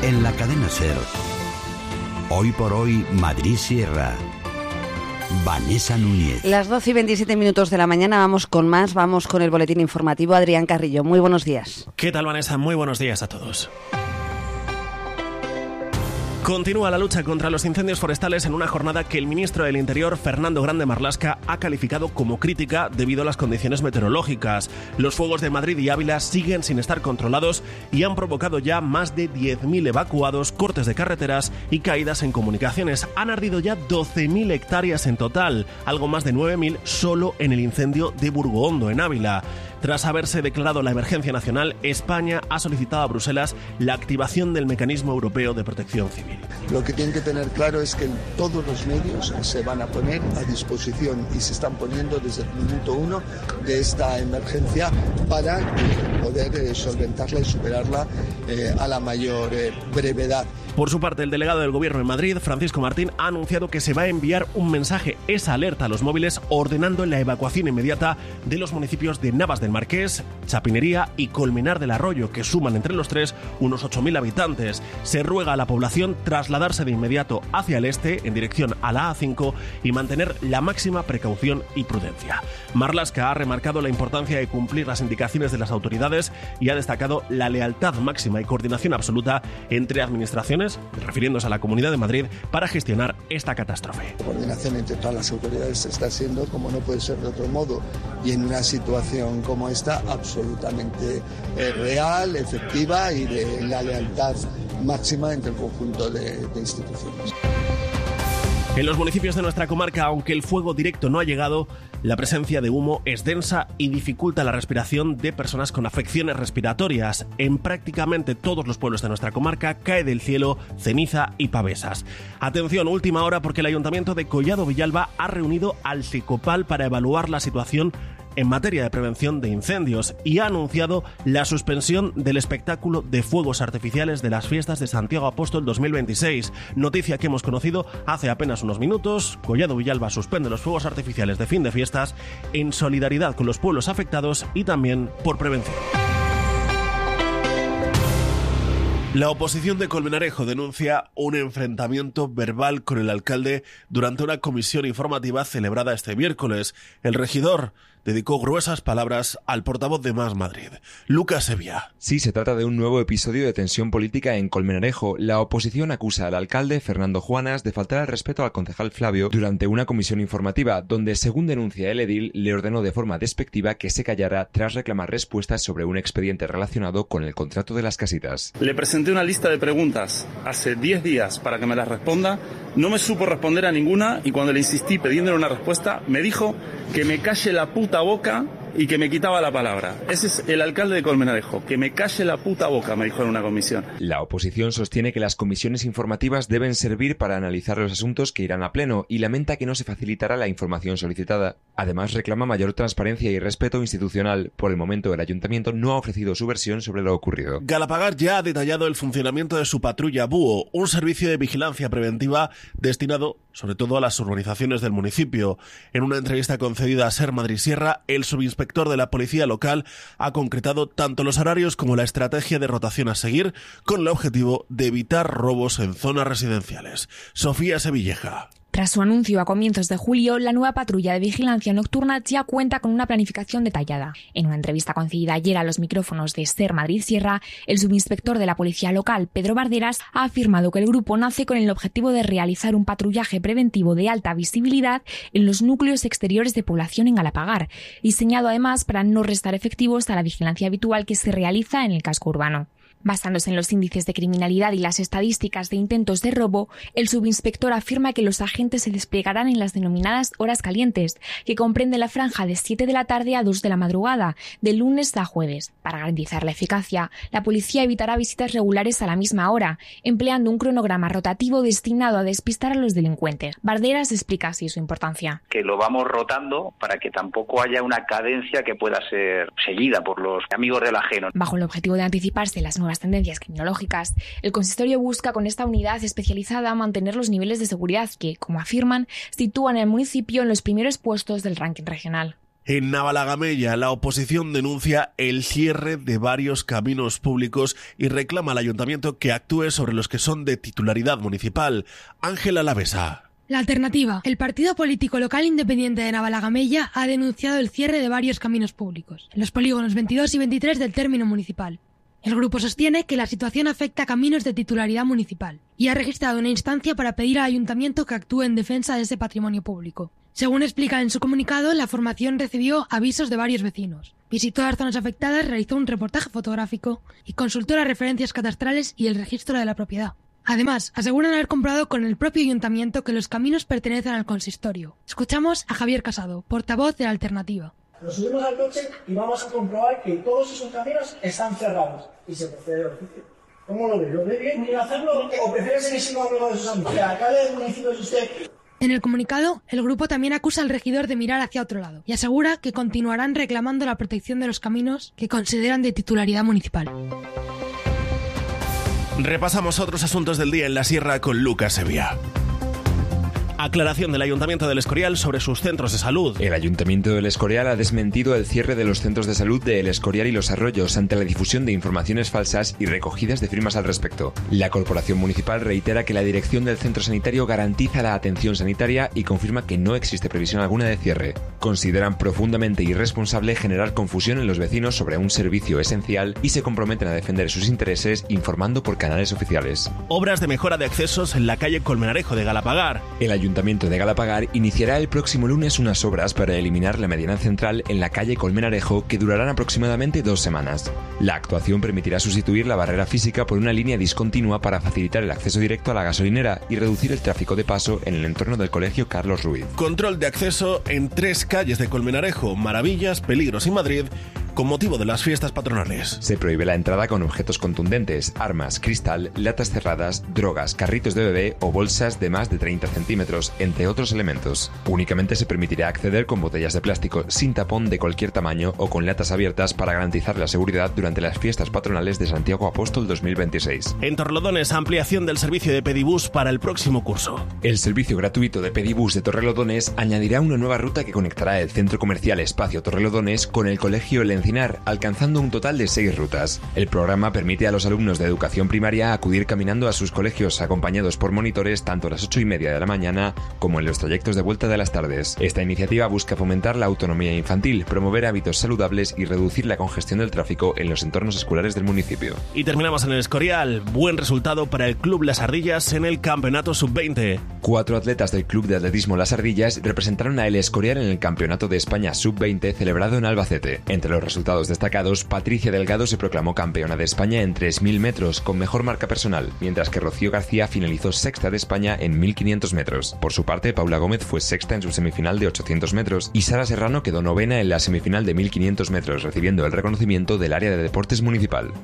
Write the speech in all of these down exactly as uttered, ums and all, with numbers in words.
En la cadena SER, Hoy por Hoy, Madrid Sierra. Vanessa Núñez. Las doce y veintisiete minutos de la mañana, vamos con más, vamos con el boletín informativo. Adrián Carrillo, muy buenos días. ¿Qué tal, Vanessa? Muy buenos días a todos. Continúa la lucha contra los incendios forestales en una jornada que el ministro del Interior, Fernando Grande Marlaska, ha calificado como crítica debido a las condiciones meteorológicas. Los fuegos de Madrid y Ávila siguen sin estar controlados y han provocado ya más de diez mil evacuados, cortes de carreteras y caídas en comunicaciones. Han ardido ya doce mil hectáreas en total, algo más de nueve mil solo en el incendio de Burgohondo, en Ávila. Tras haberse declarado la emergencia nacional, España ha solicitado a Bruselas la activación del Mecanismo Europeo de Protección Civil. Lo que tienen que tener claro es que todos los medios se van a poner a disposición y se están poniendo desde el minuto uno de esta emergencia para poder eh, solventarla y superarla eh, a la mayor eh, brevedad. Por su parte, el delegado del Gobierno en Madrid, Francisco Martín, ha anunciado que se va a enviar un mensaje, esa alerta a los móviles, ordenando la evacuación inmediata de los municipios de Navas del Marqués, Chapinería y Colmenar del Arroyo, que suman entre los tres unos ocho mil habitantes. Se ruega a la población trasladarse de inmediato hacia el este, en dirección a la A cinco, y mantener la máxima precaución y prudencia. Marlaska ha remarcado la importancia de cumplir las indicaciones de las autoridades y ha destacado la lealtad máxima y coordinación absoluta entre administraciones, refiriéndose a la Comunidad de Madrid, para gestionar esta catástrofe. La coordinación entre todas las autoridades está siendo, como no puede ser de otro modo, y en una situación como esta, absolutamente eh, real, efectiva y de la lealtad máxima entre el conjunto de, de instituciones. En los municipios de nuestra comarca, aunque el fuego directo no ha llegado, la presencia de humo es densa y dificulta la respiración de personas con afecciones respiratorias. En prácticamente todos los pueblos de nuestra comarca cae del cielo ceniza y pavesas. Atención, última hora, porque el Ayuntamiento de Collado Villalba ha reunido al Secopal para evaluar la situación en materia de prevención de incendios y ha anunciado la suspensión del espectáculo de fuegos artificiales de las fiestas de Santiago Apóstol dos mil veintiséis. Noticia que hemos conocido hace apenas unos minutos. Collado Villalba suspende los fuegos artificiales de fin de fiestas en solidaridad con los pueblos afectados y también por prevención. La oposición de Colmenarejo denuncia un enfrentamiento verbal con el alcalde durante una comisión informativa celebrada este miércoles. El regidor dedicó gruesas palabras al portavoz de Más Madrid, Lucas Sevilla. Sí, se trata de un nuevo episodio de tensión política en Colmenarejo. La oposición acusa al alcalde, Fernando Juanas, de faltar al respeto al concejal Flavio durante una comisión informativa, donde, según denuncia el edil, le ordenó de forma despectiva que se callara tras reclamar respuestas sobre un expediente relacionado con el contrato de las casitas. Le presenté una lista de preguntas hace diez días para que me las responda, no me supo responder a ninguna y cuando le insistí pidiéndole una respuesta, me dijo que me calle la puta boca y que me quitaba la palabra. Ese es el alcalde de Colmenarejo, que me calle la puta boca, me dijo en una comisión. La oposición sostiene que las comisiones informativas deben servir para analizar los asuntos que irán a pleno y lamenta que no se facilitará la información solicitada. Además, reclama mayor transparencia y respeto institucional. Por el momento, el ayuntamiento no ha ofrecido su versión sobre lo ocurrido. Galapagar ya ha detallado el funcionamiento de su patrulla Búho, un servicio de vigilancia preventiva destinado sobre todo a las urbanizaciones del municipio. En una entrevista concedida a SER Madrid Sierra, el subinspector de la policía local ha concretado tanto los horarios como la estrategia de rotación a seguir, con el objetivo de evitar robos en zonas residenciales. Sofía Sevilleja. Tras su anuncio a comienzos de julio, la nueva patrulla de vigilancia nocturna ya cuenta con una planificación detallada. En una entrevista concedida ayer a los micrófonos de SER Madrid Sierra, el subinspector de la policía local, Pedro Barderas, ha afirmado que el grupo nace con el objetivo de realizar un patrullaje preventivo de alta visibilidad en los núcleos exteriores de población en Galapagar, diseñado además para no restar efectivos a la vigilancia habitual que se realiza en el casco urbano. Basándose en los índices de criminalidad y las estadísticas de intentos de robo, el subinspector afirma que los agentes se desplegarán en las denominadas horas calientes, que comprende la franja de siete de la tarde a dos de la madrugada, de lunes a jueves. Para garantizar la eficacia, la policía evitará visitas regulares a la misma hora, empleando un cronograma rotativo destinado a despistar a los delincuentes. Barderas explica así su importancia. Que lo vamos rotando para que tampoco haya una cadencia que pueda ser seguida por los amigos del ajeno. Bajo el objetivo de anticiparse las nuevas tendencias criminológicas, el consistorio busca con esta unidad especializada mantener los niveles de seguridad que, como afirman, sitúan al municipio en los primeros puestos del ranking regional. En Navalagamella, la oposición denuncia el cierre de varios caminos públicos y reclama al ayuntamiento que actúe sobre los que son de titularidad municipal. Ángela Alavesa. La Alternativa, el partido político local independiente de Navalagamella, ha denunciado el cierre de varios caminos públicos, en los polígonos veintidós y veintitrés del término municipal. El grupo sostiene que la situación afecta a caminos de titularidad municipal y ha registrado una instancia para pedir al ayuntamiento que actúe en defensa de ese patrimonio público. Según explica en su comunicado, la formación recibió avisos de varios vecinos, visitó las zonas afectadas, realizó un reportaje fotográfico y consultó las referencias cadastrales y el registro de la propiedad. Además, aseguran haber comprobado con el propio ayuntamiento que los caminos pertenecen al consistorio. Escuchamos a Javier Casado, portavoz de la Alternativa. Nos subimos al coche y vamos a comprobar que todos esos caminos están cerrados y se procede al oficio. ¿Cómo lo ve? ¿Lo ve bien ir a hacerlo o prefiere seguir siendo amigo de sus amigos? El alcalde del municipio es usted. En el comunicado, el grupo también acusa al regidor de mirar hacia otro lado y asegura que continuarán reclamando la protección de los caminos que consideran de titularidad municipal. Repasamos otros asuntos del día en la Sierra con Lucas Sevilla. Aclaración del Ayuntamiento del Escorial sobre sus centros de salud. El Ayuntamiento del Escorial ha desmentido el cierre de los centros de salud de El Escorial y Los Arroyos ante la difusión de informaciones falsas y recogidas de firmas al respecto. La Corporación Municipal reitera que la dirección del centro sanitario garantiza la atención sanitaria y confirma que no existe previsión alguna de cierre. Consideran profundamente irresponsable generar confusión en los vecinos sobre un servicio esencial y se comprometen a defender sus intereses informando por canales oficiales. Obras de mejora de accesos en la calle Colmenarejo de Galapagar. El Ayuntamiento El Ayuntamiento de Galapagar iniciará el próximo lunes unas obras para eliminar la mediana central en la calle Colmenarejo que durarán aproximadamente dos semanas. La actuación permitirá sustituir la barrera física por una línea discontinua para facilitar el acceso directo a la gasolinera y reducir el tráfico de paso en el entorno del Colegio Carlos Ruiz. Control de acceso en tres calles de Colmenarejo, Maravillas, Peligros y Madrid, con motivo de las fiestas patronales. Se prohíbe la entrada con objetos contundentes, armas, cristal, latas cerradas, drogas, carritos de bebé o bolsas de más de treinta centímetros, entre otros elementos. Únicamente se permitirá acceder con botellas de plástico sin tapón de cualquier tamaño o con latas abiertas para garantizar la seguridad durante las fiestas patronales de Santiago Apóstol dos mil veintiséis. En Torrelodones, ampliación del servicio de Pedibús para el próximo curso. El servicio gratuito de Pedibús de Torrelodones añadirá una nueva ruta que conectará el centro comercial Espacio Torrelodones con el colegio El Encinar, alcanzando un total de seis rutas. El programa permite a los alumnos de educación primaria acudir caminando a sus colegios acompañados por monitores tanto a las ocho y media de la mañana como en los trayectos de vuelta de las tardes. Esta iniciativa busca fomentar la autonomía infantil, promover hábitos saludables y reducir la congestión del tráfico en los entornos escolares del municipio. Y terminamos en el Escorial. Buen resultado para el Club Las Ardillas en el Campeonato sub veinte. Cuatro atletas del Club de Atletismo Las Ardillas representaron a El Escorial en el Campeonato de España sub veinte celebrado en Albacete. Entre los resultados destacados, Patricia Delgado se proclamó campeona de España en tres mil metros con mejor marca personal, mientras que Rocío García finalizó sexta de España en mil quinientos metros. Por su parte, Paula Gómez fue sexta en su semifinal de ochocientos metros y Sara Serrano quedó novena en la semifinal de mil quinientos metros, recibiendo el reconocimiento del área de deportes municipal.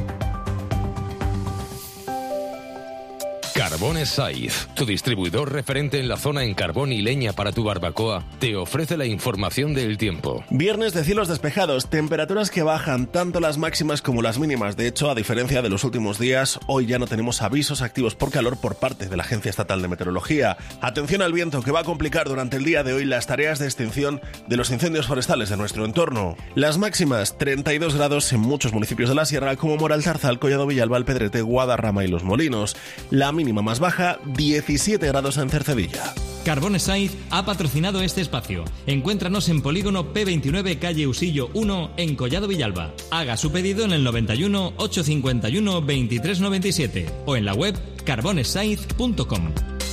Carbones Saiz, tu distribuidor referente en la zona en carbón y leña para tu barbacoa, te ofrece la información del tiempo. Viernes de cielos despejados, temperaturas que bajan tanto las máximas como las mínimas. De hecho, a diferencia de los últimos días, hoy ya no tenemos avisos activos por calor por parte de la Agencia Estatal de Meteorología. Atención al viento, que va a complicar durante el día de hoy las tareas de extinción de los incendios forestales de nuestro entorno. Las máximas, treinta y dos grados en muchos municipios de la Sierra, como Moralzarzal, Collado Villalba, El Pedrete, Guadarrama y Los Molinos. La mínima más baja, diecisiete grados en Cercedilla. Carbones Saiz ha patrocinado este espacio. Encuéntranos en Polígono P veintinueve, calle Usillo uno, en Collado Villalba. Haga su pedido en el noventa y uno, ochocientos cincuenta y uno, veintitrés noventa y siete o en la web carbones saiz punto com.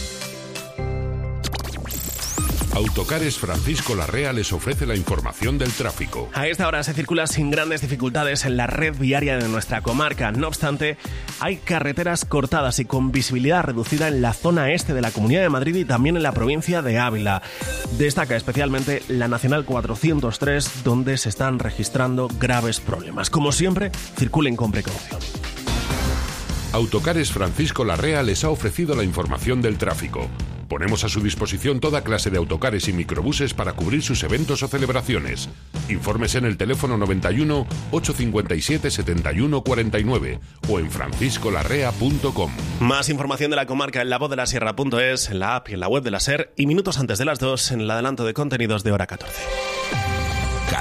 Autocares Francisco Larrea les ofrece la información del tráfico. A esta hora se circula sin grandes dificultades en la red viaria de nuestra comarca. No obstante, hay carreteras cortadas y con visibilidad reducida en la zona este de la Comunidad de Madrid y también en la provincia de Ávila. Destaca especialmente la Nacional cuatrocientos tres, donde se están registrando graves problemas. Como siempre, circulen con precaución. Autocares Francisco Larrea les ha ofrecido la información del tráfico. Ponemos a su disposición toda clase de autocares y microbuses para cubrir sus eventos o celebraciones. Informes en el teléfono noventa y uno, ochocientos cincuenta y siete, setenta y uno cuarenta y nueve o en francisco larrea punto com. Más información de la comarca en la voz de la sierra punto es, en la app y en la web de la SER y minutos antes de las dos en el adelanto de contenidos de hora catorce.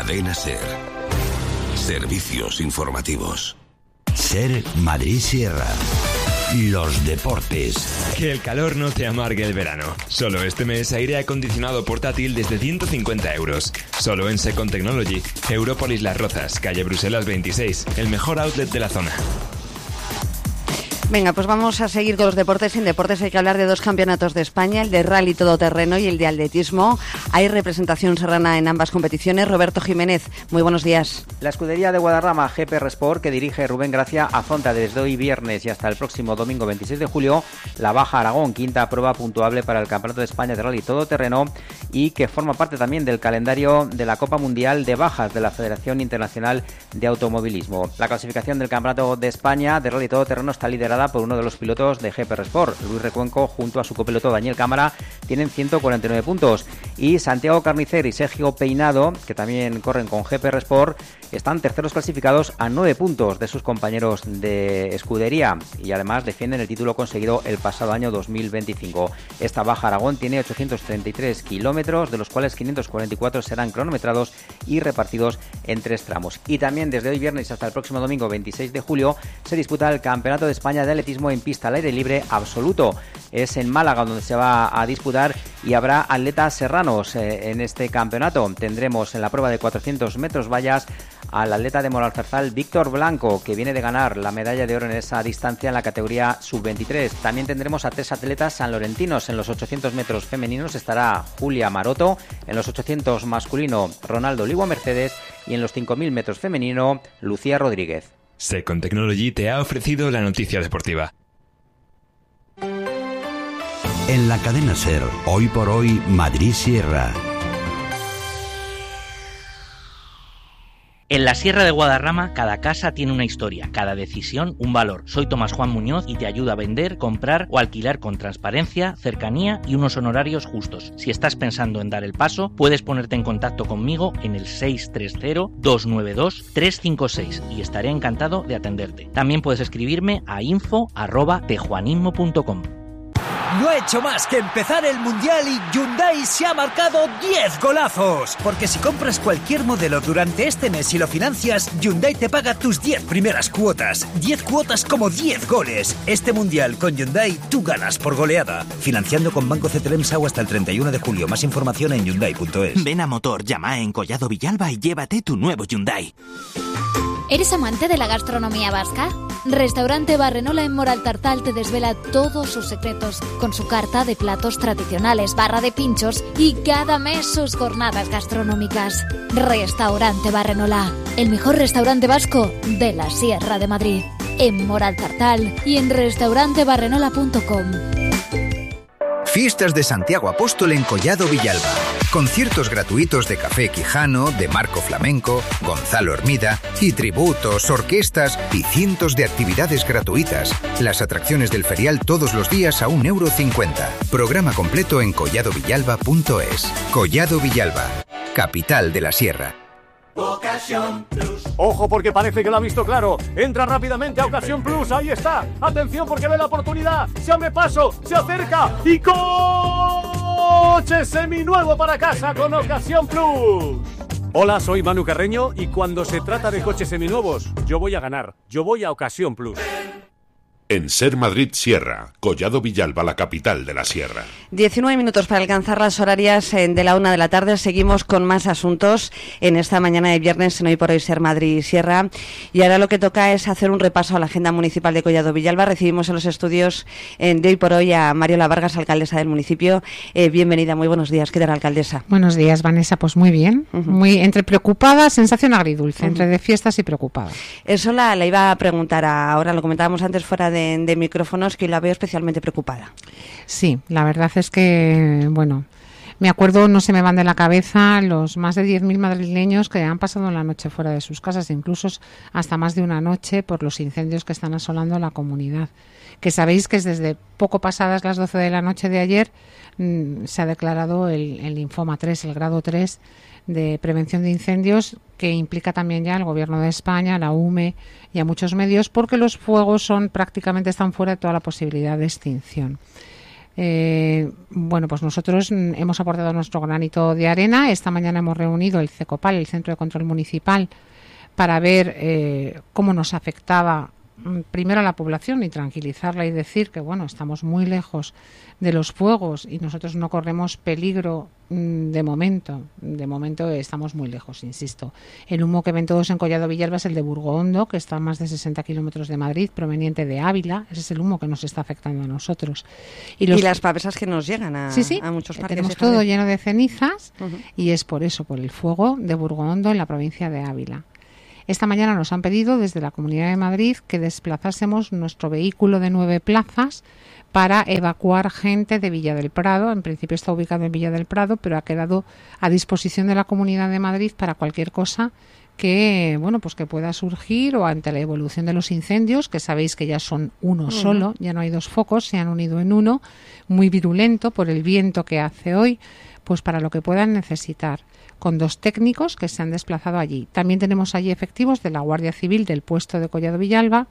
Cadena Ser. Servicios informativos. Ser Madrid Sierra. Los deportes. Que el calor no te amargue el verano. Solo este mes aire acondicionado portátil desde ciento cincuenta euros. Solo en Secon Technology. Európolis Las Rozas, calle Bruselas veintiséis. El mejor outlet de la zona. Venga, pues vamos a seguir con los deportes. En deportes hay que hablar de dos campeonatos de España, el de rally todoterreno y el de atletismo. Hay representación serrana en ambas competiciones. Roberto Jiménez, muy buenos días. La escudería de Guadarrama G P R Sport, que dirige Rubén Gracia, afronta desde hoy viernes y hasta el próximo domingo veintiséis de julio la Baja Aragón, quinta prueba puntuable para el Campeonato de España de rally todoterreno y que forma parte también del calendario de la Copa Mundial de Bajas de la Federación Internacional de Automovilismo. La clasificación del Campeonato de España de rally todoterreno está liderada por uno de los pilotos de G P R Sport. Luis Recuenco junto a su copiloto Daniel Cámara tienen ciento cuarenta y nueve puntos y Santiago Carnicer y Sergio Peinado, que también corren con G P R Sport, están terceros clasificados a nueve puntos de sus compañeros de escudería y además defienden el título conseguido el pasado año dos mil veinticinco. Esta Baja Aragón tiene ochocientos treinta y tres kilómetros, de los cuales quinientos cuarenta y cuatro serán cronometrados y repartidos en tres tramos. Y también desde hoy viernes hasta el próximo domingo veintiséis de julio se disputa el Campeonato de España de Atletismo en pista al aire libre absoluto. Es en Málaga donde se va a disputar y habrá atletas serranos eh, en este campeonato. Tendremos en la prueba de cuatrocientos metros vallas al atleta de Moralzarzal Víctor Blanco, que viene de ganar la medalla de oro en esa distancia en la categoría sub veintitrés. También tendremos a tres atletas sanlorentinos. En los ochocientos metros femeninos estará Julia Maroto, en los ochocientos masculino Ronaldo Ligua Mercedes y en los cinco mil metros femenino Lucía Rodríguez. Secon Technology te ha ofrecido la noticia deportiva. En la cadena Ser, hoy por hoy, Madrid Sierra. En la Sierra de Guadarrama, cada casa tiene una historia, cada decisión un valor. Soy Tomás Juan Muñoz y te ayudo a vender, comprar o alquilar con transparencia, cercanía y unos honorarios justos. Si estás pensando en dar el paso, puedes ponerte en contacto conmigo en el seis tres cero, dos nueve dos, tres cinco seis y estaré encantado de atenderte. También puedes escribirme a info arroba tejuanismo punto com. No ha hecho más que empezar el Mundial y Hyundai se ha marcado diez golazos. Porque si compras cualquier modelo durante este mes y lo financias, Hyundai te paga tus diez primeras cuotas. diez cuotas como diez goles. Este Mundial con Hyundai tú ganas por goleada. Financiando con Banco C T L M S A U hasta el treinta y uno de julio. Más información en Hyundai punto es. Ven a Motor, llama en Collado Villalba y llévate tu nuevo Hyundai. ¿Eres amante de la gastronomía vasca? Restaurante Barrenola en Moralzarzal te desvela todos sus secretos con su carta de platos tradicionales, barra de pinchos y cada mes sus jornadas gastronómicas. Restaurante Barrenola, el mejor restaurante vasco de la Sierra de Madrid. En Moralzarzal y en restaurante barrenola punto com. Fiestas de Santiago Apóstol en Collado Villalba. Conciertos gratuitos de Café Quijano, de Marco Flamenco, Gonzalo Hermida y tributos, orquestas y cientos de actividades gratuitas. Las atracciones del ferial todos los días a un euro cincuenta. Programa completo en collado villalba punto es. Collado Villalba, capital de la Sierra. Ocasión Plus. Ojo porque parece que lo ha visto claro. Entra rápidamente a Ocasión Plus. Ahí está. Atención porque ve la oportunidad. Se abre paso. Se acerca. Y coche seminuevo para casa con Ocasión Plus. Hola, soy Manu Carreño y cuando se trata de coches seminuevos, yo voy a ganar. Yo voy a Ocasión Plus. En Ser Madrid Sierra, Collado Villalba, la capital de la Sierra. diecinueve minutos para alcanzar las horarias de la una de la tarde. Seguimos con más asuntos en esta mañana de viernes en Hoy por Hoy Ser Madrid Sierra. Y ahora lo que toca es hacer un repaso a la agenda municipal de Collado Villalba. Recibimos en los estudios de Hoy por Hoy a Mariola Vargas, alcaldesa del municipio. Eh, bienvenida, muy buenos días. ¿Qué tal, alcaldesa? Buenos días, Vanessa. Pues muy bien. Uh-huh. Muy entre preocupada, sensación agridulce, uh-huh. entre de fiestas y preocupada. Eso la, la iba a preguntar ahora, lo comentábamos antes fuera de De, de micrófonos, que la veo especialmente preocupada. Sí, la verdad es que, bueno, me acuerdo, no se me van de la cabeza los más de diez mil madrileños que han pasado la noche fuera de sus casas, incluso hasta más de una noche por los incendios que están asolando la comunidad. Que sabéis que es desde poco pasadas las doce de la noche de ayer mmm, se ha declarado el, el linfoma tres, el grado tres de prevención de incendios, que implica también ya al Gobierno de España, la U M E y a muchos medios, porque los fuegos son prácticamente están fuera de toda la posibilidad de extinción. Eh, bueno, pues nosotros hemos aportado nuestro granito de arena. Esta mañana hemos reunido el CECOPAL, el Centro de Control Municipal, para ver eh, cómo nos afectaba primero a la población y tranquilizarla y decir que, bueno, estamos muy lejos de los fuegos y nosotros no corremos peligro de momento. De momento estamos muy lejos, insisto. El humo que ven todos en Collado Villalba es el de Burgondo, que está a más de sesenta kilómetros de Madrid, proveniente de Ávila. Ese es el humo que nos está afectando a nosotros. Y, los... y las pavesas que nos llegan a, sí, sí, a muchos parques. Tenemos todo lleno de cenizas uh-huh. y es por eso, por el fuego de Burgondo en la provincia de Ávila. Esta mañana nos han pedido desde la Comunidad de Madrid que desplazásemos nuestro vehículo de nueve plazas para evacuar gente de Villa del Prado. En principio está ubicado en Villa del Prado, pero ha quedado a disposición de la Comunidad de Madrid para cualquier cosa que, bueno, pues que pueda surgir o ante la evolución de los incendios, que sabéis que ya son uno uh-huh. solo, ya no hay dos focos, se han unido en uno, muy virulento por el viento que hace hoy, pues para lo que puedan necesitar, con dos técnicos que se han desplazado allí. También tenemos allí efectivos de la Guardia Civil del puesto de Collado Villalba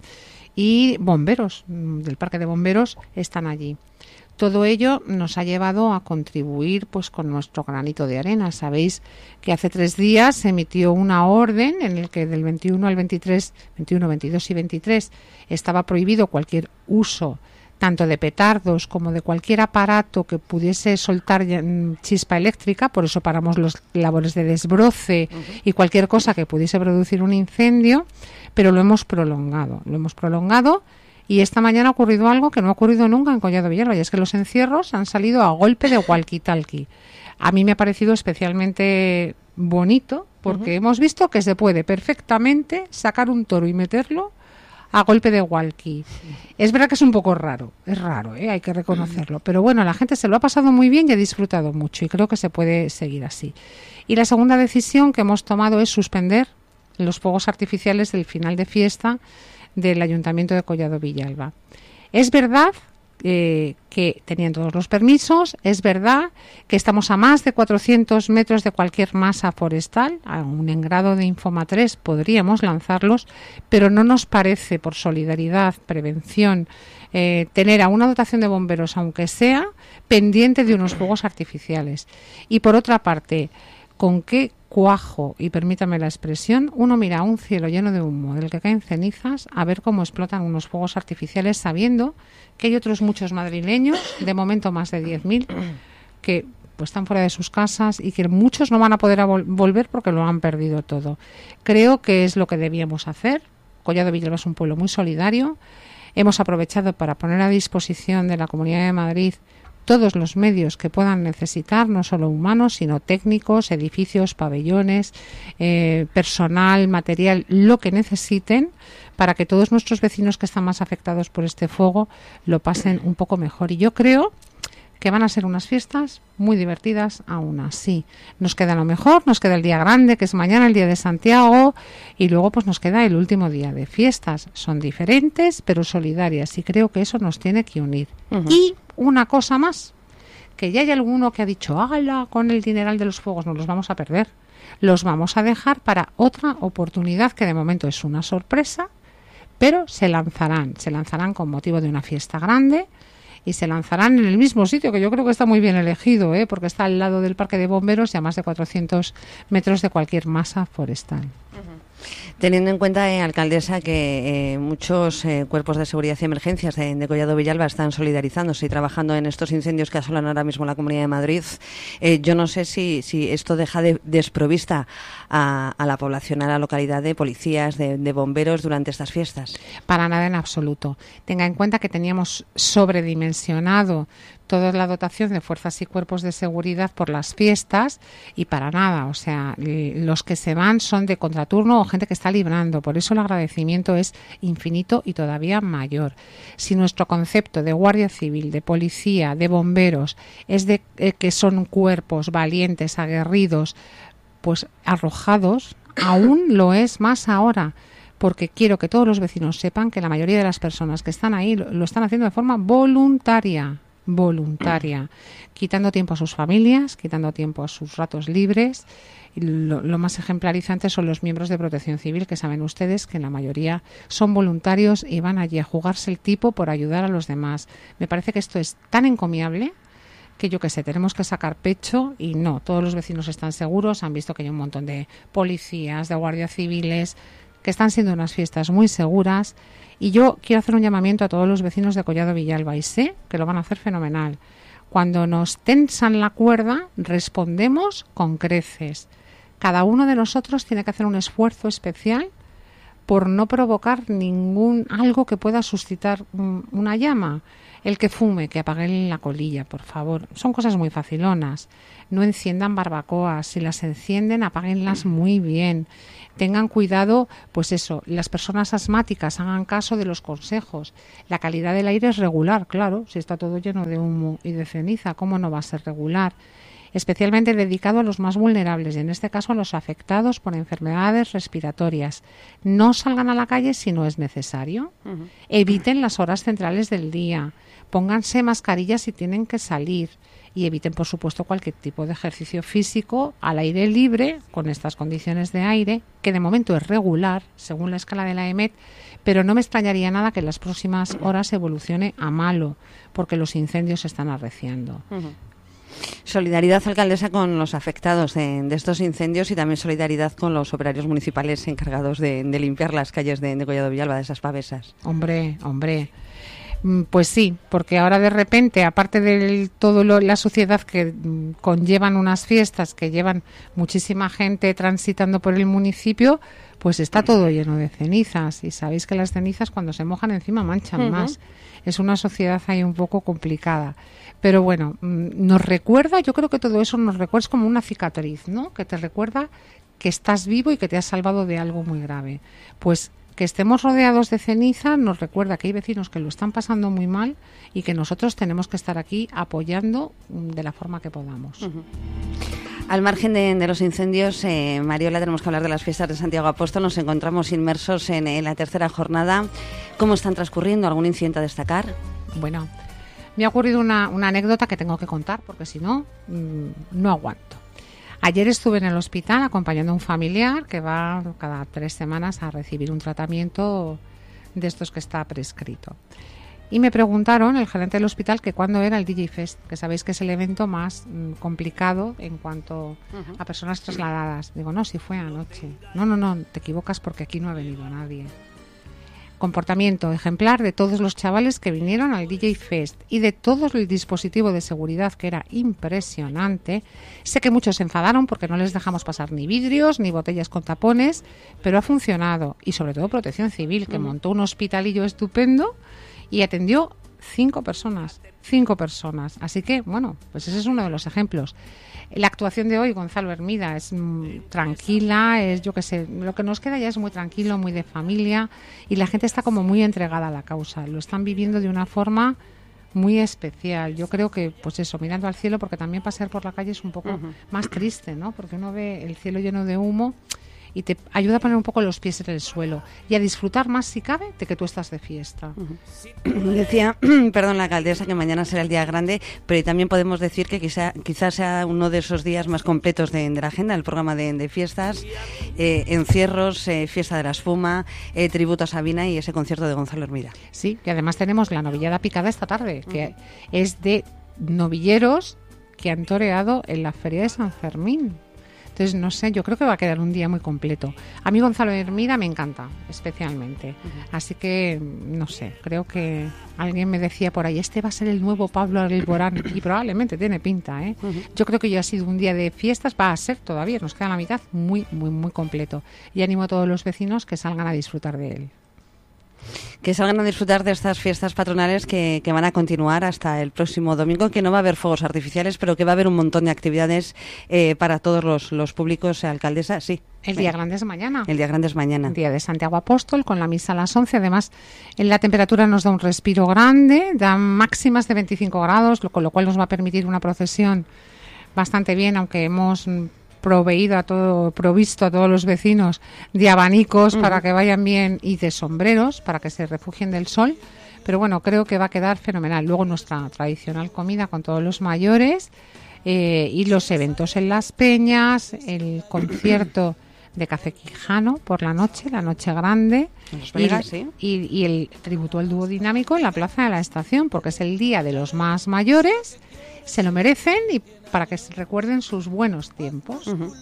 y bomberos del Parque de Bomberos están allí. Todo ello nos ha llevado a contribuir pues con nuestro granito de arena. Sabéis que hace tres días se emitió una orden en el que del veintiuno al veintitrés, veintiuno, veintidós y veintitrés estaba prohibido cualquier uso tanto de petardos como de cualquier aparato que pudiese soltar chispa eléctrica, por eso paramos las labores de desbroce uh-huh. y cualquier cosa que pudiese producir un incendio, pero lo hemos prolongado, lo hemos prolongado y esta mañana ha ocurrido algo que no ha ocurrido nunca en Collado Villalba, y es que los encierros han salido a golpe de walkie-talkie. A mí me ha parecido especialmente bonito porque uh-huh. hemos visto que se puede perfectamente sacar un toro y meterlo a golpe de walkie. Es verdad que es un poco raro, es raro, ¿eh? Hay que reconocerlo, pero bueno, la gente se lo ha pasado muy bien y ha disfrutado mucho y creo que se puede seguir así. Y la segunda decisión que hemos tomado es suspender los fuegos artificiales del final de fiesta del Ayuntamiento de Collado Villalba. Es verdad eh, que tenían todos los permisos, es verdad que estamos a más de cuatrocientos metros de cualquier masa forestal, aún en grado de Infoma tres podríamos lanzarlos, pero no nos parece, por solidaridad, prevención, eh, tener a una dotación de bomberos, aunque sea, pendiente de unos fuegos artificiales. Y por otra parte, ¿con qué cuajo, y permítame la expresión, uno mira a un cielo lleno de humo del que caen cenizas a ver cómo explotan unos fuegos artificiales, sabiendo que hay otros muchos madrileños, de momento más de diez mil, que pues están fuera de sus casas y que muchos no van a poder a vol- volver porque lo han perdido todo? Creo que es lo que debíamos hacer. Collado Villalba es un pueblo muy solidario. Hemos aprovechado para poner a disposición de la Comunidad de Madrid todos los medios que puedan necesitar, no solo humanos, sino técnicos, edificios, pabellones, eh, personal, material, lo que necesiten, para que todos nuestros vecinos que están más afectados por este fuego lo pasen un poco mejor. Y yo creo que van a ser unas fiestas muy divertidas aún así. Nos queda lo mejor, nos queda el día grande, que es mañana, el día de Santiago, y luego pues nos queda el último día de fiestas. Son diferentes, pero solidarias, y creo que eso nos tiene que unir. Uh-huh. Y una cosa más, que ya hay alguno que ha dicho, hágala con el dineral de los fuegos, no los vamos a perder. Los vamos a dejar para otra oportunidad, que de momento es una sorpresa, pero se lanzarán, se lanzarán con motivo de una fiesta grande, y se lanzarán en el mismo sitio, que yo creo que está muy bien elegido, ¿eh? Porque está al lado del Parque de Bomberos y a más de cuatrocientos metros de cualquier masa forestal. Uh-huh. Teniendo en cuenta, eh, alcaldesa, que eh, muchos eh, cuerpos de seguridad y emergencias de, de Collado Villalba están solidarizándose y trabajando en estos incendios que asolan ahora mismo la Comunidad de Madrid, eh, yo no sé si, si esto deja de, desprovista a, a la población, a la localidad, de policías, de, de bomberos durante estas fiestas. Para nada, en absoluto. Tenga en cuenta que teníamos sobredimensionado toda la dotación de fuerzas y cuerpos de seguridad por las fiestas, y para nada, o sea, los que se van son de contraturno o gente que está librando, por eso el agradecimiento es infinito y todavía mayor. Si nuestro concepto de Guardia Civil, de policía, de bomberos es de eh, que son cuerpos valientes, aguerridos, pues arrojados, aún lo es más ahora, porque quiero que todos los vecinos sepan que la mayoría de las personas que están ahí lo, lo están haciendo de forma voluntaria. voluntaria, quitando tiempo a sus familias, quitando tiempo a sus ratos libres. Y lo, lo más ejemplarizante son los miembros de Protección Civil, que saben ustedes que la mayoría son voluntarios y van allí a jugarse el tipo por ayudar a los demás. Me parece que esto es tan encomiable que yo qué sé, tenemos que sacar pecho y no, todos los vecinos están seguros, han visto que hay un montón de policías, de guardias civiles, que están siendo unas fiestas muy seguras y yo quiero hacer un llamamiento a todos los vecinos de Collado Villalba y sé que lo van a hacer fenomenal. Cuando nos tensan la cuerda, respondemos con creces. Cada uno de nosotros tiene que hacer un esfuerzo especial por no provocar ningún algo que pueda suscitar um, una llama. El que fume, que apague la colilla, por favor. Son cosas muy facilonas. No enciendan barbacoas. Si las encienden, apáguenlas muy bien. Tengan cuidado, pues eso, las personas asmáticas hagan caso de los consejos. La calidad del aire es regular, claro. Si está todo lleno de humo y de ceniza, ¿cómo no va a ser regular? Especialmente dedicado a los más vulnerables y en este caso a los afectados por enfermedades respiratorias. No salgan a la calle si no es necesario. Uh-huh. Eviten las horas centrales del día. Pónganse mascarillas si tienen que salir y eviten, por supuesto, cualquier tipo de ejercicio físico al aire libre con estas condiciones de aire, que de momento es regular, según la escala de la E M E T, pero no me extrañaría nada que en las próximas horas evolucione a malo, porque los incendios se están arreciando. Uh-huh. Solidaridad, alcaldesa, con los afectados de, de estos incendios y también solidaridad con los operarios municipales encargados de, de limpiar las calles de, de Collado Villalba, de esas pavesas. Hombre, hombre. Pues sí, porque ahora de repente, aparte de todo lo, la suciedad que conllevan unas fiestas, que llevan muchísima gente transitando por el municipio, pues está todo lleno de cenizas. Y sabéis que las cenizas cuando se mojan encima manchan uh-huh. más. Es una sociedad ahí un poco complicada. Pero bueno, nos recuerda, yo creo que todo eso nos recuerda, es como una cicatriz, ¿no? Que te recuerda que estás vivo y que te has salvado de algo muy grave. Pues que estemos rodeados de ceniza nos recuerda que hay vecinos que lo están pasando muy mal y que nosotros tenemos que estar aquí apoyando de la forma que podamos. Uh-huh. Al margen de, de los incendios, eh, Mariola, tenemos que hablar de las fiestas de Santiago Apóstol. Nos encontramos inmersos en, en la tercera jornada. ¿Cómo están transcurriendo? ¿Algún incidente a destacar? Bueno, me ha ocurrido una, una anécdota que tengo que contar porque si no, mmm, no aguanto. Ayer estuve en el hospital acompañando a un familiar que va cada tres semanas a recibir un tratamiento de estos que está prescrito. Y me preguntaron, el gerente del hospital, que cuándo era el D J Fest, que sabéis que es el evento más mm, complicado en cuanto uh-huh. a personas trasladadas. Digo, no, si fue anoche. No, no, no, te equivocas porque aquí no ha venido nadie. Comportamiento ejemplar de todos los chavales que vinieron al D J Fest y de todo el dispositivo de seguridad, que era impresionante. Sé que muchos se enfadaron porque no les dejamos pasar ni vidrios ni botellas con tapones, pero ha funcionado. Y sobre todo Protección Civil, que uh-huh. montó un hospitalillo estupendo y atendió cinco personas, cinco personas. Así que, bueno, pues ese es uno de los ejemplos. La actuación de hoy, Gonzalo Hermida, es mm, tranquila, es, yo qué sé, lo que nos queda ya es muy tranquilo, muy de familia, y la gente está como muy entregada a la causa. Lo están viviendo de una forma muy especial. Yo creo que, pues eso, mirando al cielo, porque también pasear por la calle es un poco uh-huh. más triste, ¿no? Porque uno ve el cielo lleno de humo y te ayuda a poner un poco los pies en el suelo y a disfrutar más, si cabe, de que tú estás de fiesta. Uh-huh. Decía, perdón, la alcaldesa, que mañana será el día grande, pero también podemos decir que quizá, quizás sea uno de esos días más completos de, de la agenda, el programa de, de fiestas, eh, encierros, eh, fiesta de la espuma, eh, tributo a Sabina y ese concierto de Gonzalo Hermida. Sí, y además tenemos la novillada picada esta tarde, que uh-huh. es de novilleros que han toreado en la Feria de San Fermín. Entonces, no sé, yo creo que va a quedar un día muy completo. A mí Gonzalo Hermida me encanta, especialmente. Uh-huh. Así que, no sé, creo que alguien me decía por ahí, este va a ser el nuevo Pablo Alborán, y probablemente tiene pinta, ¿eh? Uh-huh. Yo creo que ya ha sido un día de fiestas, va a ser todavía, nos queda la mitad, muy, muy, muy completo. Y animo a todos los vecinos que salgan a disfrutar de él. Que salgan a disfrutar de estas fiestas patronales que, que van a continuar hasta el próximo domingo, que no va a haber fuegos artificiales, pero que va a haber un montón de actividades eh, para todos los, los públicos. Alcaldesa, sí. El día grande es mañana. El día grande es mañana. El día de Santiago Apóstol, con la misa a las once. Además, en la temperatura nos da un respiro grande, da máximas de veinticinco grados, con lo cual nos va a permitir una procesión bastante bien, aunque hemos proveído a todo, provisto a todos los vecinos de abanicos uh-huh. para que vayan bien y de sombreros para que se refugien del sol, pero bueno, creo que va a quedar fenomenal. Luego nuestra tradicional comida con todos los mayores eh, y los eventos en las peñas, el concierto de Café Quijano por la noche, la noche grande, Las Vegas, y, sí. y, y el tributo al dúo dinámico en la Plaza de la Estación, porque es el día de los más mayores, se lo merecen y para que se recuerden sus buenos tiempos. Uh-huh.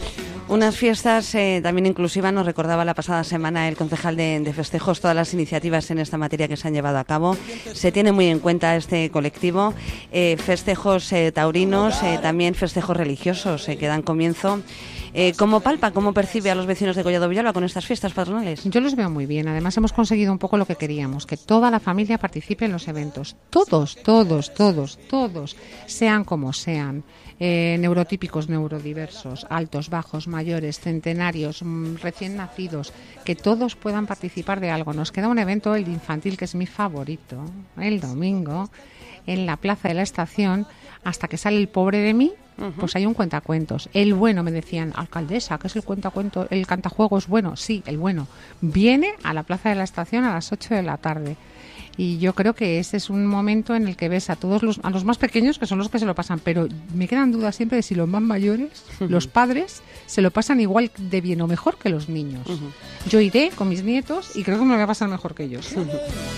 Unas fiestas eh, también inclusivas, nos recordaba la pasada semana el concejal de, de festejos, todas las iniciativas en esta materia que se han llevado a cabo. Se tiene muy en cuenta este colectivo, eh, festejos eh, taurinos, eh, también festejos religiosos eh, que dan comienzo. Eh, ¿Cómo palpa, cómo percibe a los vecinos de Collado Villalba con estas fiestas patronales? Yo los veo muy bien. Además hemos conseguido un poco lo que queríamos, que toda la familia participe en los eventos. Todos, todos, todos, todos, sean como sean. Eh, neurotípicos, neurodiversos, altos, bajos, mayores, centenarios, mmm, recién nacidos, que todos puedan participar de algo. Nos queda un evento, el infantil, que es mi favorito, el domingo, en la Plaza de la Estación, hasta que sale el pobre de mí. Uh-huh. Pues hay un cuentacuentos. El bueno, me decían, alcaldesa, ¿qué es el cuentacuento? ¿El cantajuegos bueno? Sí, el bueno. Viene a la Plaza de la Estación a las ocho de la tarde. Y yo creo que ese es un momento en el que ves a todos los, a los más pequeños, que son los que se lo pasan, pero me quedan dudas siempre de si los más mayores, uh-huh. los padres, se lo pasan igual de bien o mejor que los niños. Uh-huh. Yo iré con mis nietos y creo que me lo voy a pasar mejor que ellos. Uh-huh.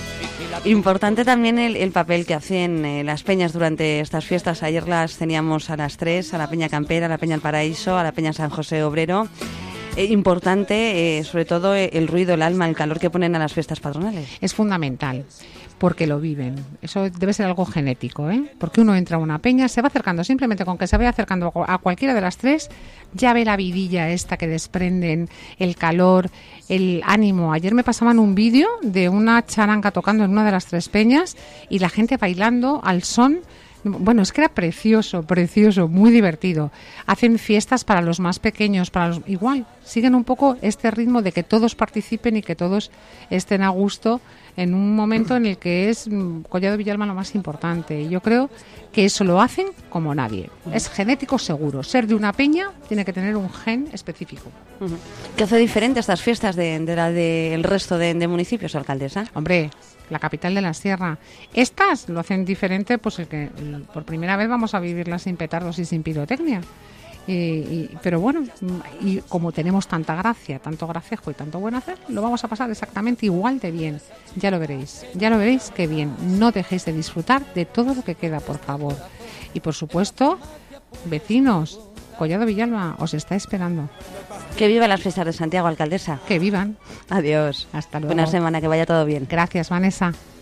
Importante también el, el papel que hacen eh, las peñas durante estas fiestas. Ayer las teníamos a las tres, a la Peña Campera, a la Peña El Paraíso, a la Peña San José Obrero. Eh, importante, eh, sobre todo, eh, el ruido, el alma, el calor que ponen a las fiestas patronales. Es fundamental, porque lo viven. Eso debe ser algo genético, ¿eh? Porque uno entra a una peña, se va acercando, simplemente con que se vaya acercando a cualquiera de las tres, ya ve la vidilla esta que desprenden, el calor, el ánimo. Ayer me pasaban un vídeo de una charanga tocando en una de las tres peñas y la gente bailando al son. Bueno, es que era precioso, precioso, muy divertido. Hacen fiestas para los más pequeños, para los igual, siguen un poco este ritmo de que todos participen y que todos estén a gusto en un momento en el que es Collado Villalba lo más importante. Y yo creo que eso lo hacen como nadie. Es genético seguro. Ser de una peña tiene que tener un gen específico. Uh-huh. ¿Qué hace diferente estas fiestas de, de la del resto de, de municipios, alcaldesa? Hombre, la capital de la sierra. Estas lo hacen diferente, pues el que por primera vez vamos a vivirlas sin petardos y sin pirotecnia. Y, y, pero bueno, y como tenemos tanta gracia, tanto gracejo y tanto buen hacer, lo vamos a pasar exactamente igual de bien. Ya lo veréis, ya lo veréis que bien. No dejéis de disfrutar de todo lo que queda, por favor. Y por supuesto, vecinos, Collado Villalba os está esperando. Que vivan las fiestas de Santiago, alcaldesa. Que vivan. Adiós. Hasta luego. Buena semana, que vaya todo bien. Gracias, Vanessa.